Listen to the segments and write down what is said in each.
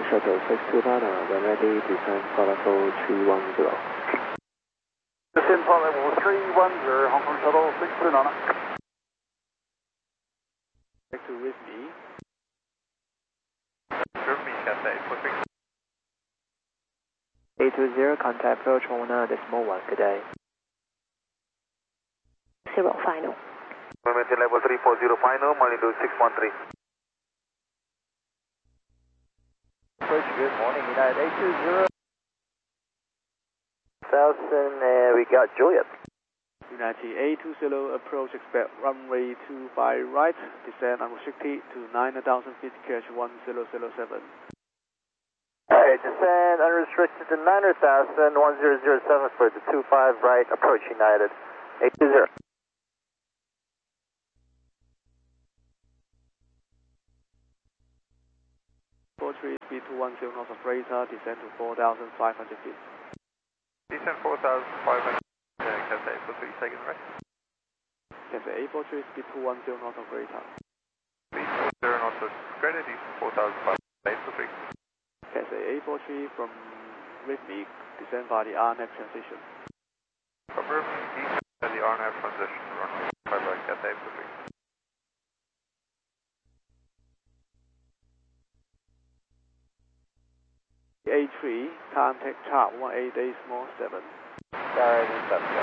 Shuttle 629, when ready, descend for level 310. Descend for level 310, Hong Kong Shuttle 629. Back to with me. Germany, Cathay 843. 820, contact approach 11.1, good day. 0 final. Maintain level 340 final, Malindo 613. Approach, good morning, United 820. 1000, we got Juliet. United 820, approach expect runway 25 right, descend unrestricted to 9,000 feet, catch 1007. Alright, descend unrestricted to 900,000, 1007 for the 25 right, approach United 820. Speed 210 north of radar, descend to 4,500 feet. Descend 4,500, Cathay 843, second right. Cathay 843, speed 210 north of radar. Speed 210 north of credit, descend 4,500, 843. Cathay 843 from Rhythmic, descend via the RNAV transition. From Rhythmic, descend via the RNAV transition, runway 5 right, Cathay 843. A3, contact chart 18 small 7. Alright, 7.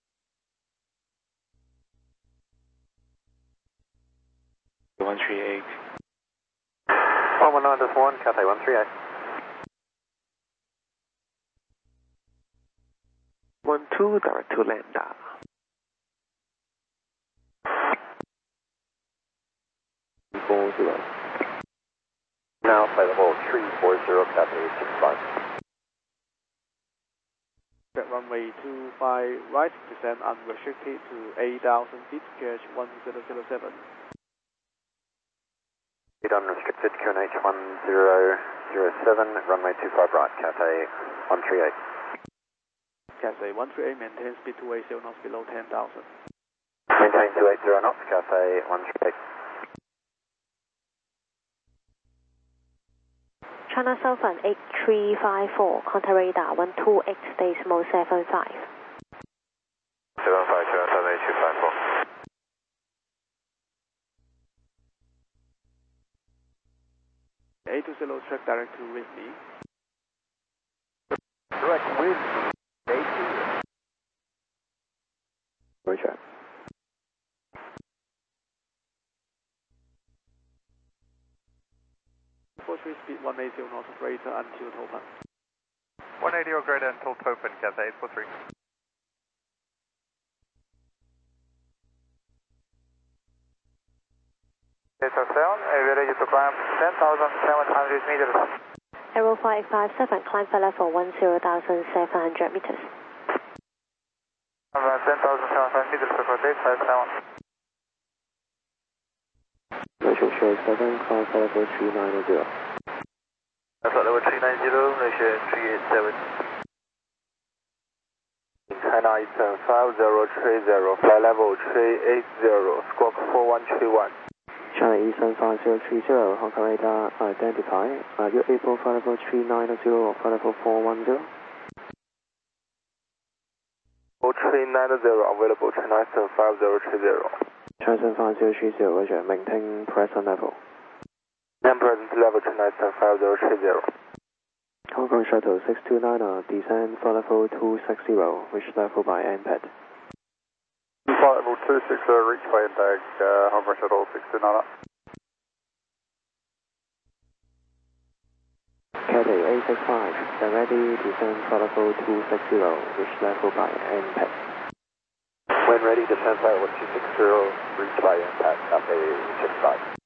138. 119.1, Cathay 138. 12, direct to Lambda. Now flight level 340, Cathay 65. Set runway 25 right, descend unrestricted to 8,000 feet, catch 1007. Speed unrestricted, QNH 1007, runway 25 right, Cathay 138. Cathay 138, maintain speed 280 knots below 10,000. Maintain 280 knots, Cathay 138. China Southern 8354, contact radar 128.75. 75, China Southern 8354. A20, track direct to Rhythmic. Direct with 820. Roger. Speed 180 north of radar until Topan. 180 or greater until Topan, Cathay 843. Delta 7, we're ready to climb 10,700 meters. Aero 557, climb for level 10,700 meters. 10,700 meters for day 57. Ratio shows 7, climb for level 390. That's level 390, ratio 387. China Eastern 5030, flight level 380, squawk 4131. China Eastern 5030, Hong Kong radar identify. Are you able for level 390 or for level 410? 390, available China Eastern 5030. China Eastern 5030, Roger. Maintain present level. Then present level China Eastern 5030. Hong Kong Shuttle 629, descend for level 260, reach level by NPAD. Flight level 260, reach by impact, Hong Kong Shuttle 629. Cathay 865, then ready, descend for level 260, reach level by NPAD. When ready, descend flight level 260, reach by impact, Cathay 65.